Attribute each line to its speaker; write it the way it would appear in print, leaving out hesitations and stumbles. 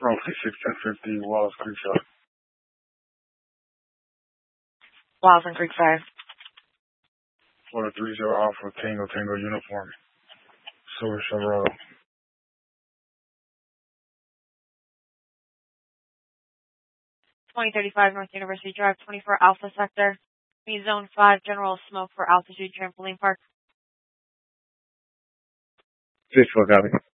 Speaker 1: Roughly 1650 Wallace Creek Drive.
Speaker 2: Wallace and Creekside.
Speaker 1: Florida 30 Alpha Tango Tango Uniform. Silver Silverado.
Speaker 2: 2035 North University Drive, 24 Alpha Sector. Meet Zone 5, General Smoke for Altitude Trampoline Park.
Speaker 1: 54 copy.